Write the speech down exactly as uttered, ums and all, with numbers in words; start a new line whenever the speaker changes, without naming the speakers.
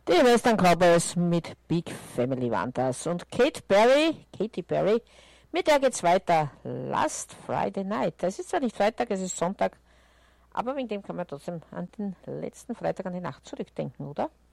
Die Western Cowboys mit Big Family waren das. Und Kate Perry, Katy Perry, mit der geht's weiter. Last Friday Night. Das ist zwar nicht Freitag, es ist Sonntag, aber wegen dem kann man trotzdem an den letzten Freitag an die Nacht zurückdenken, oder?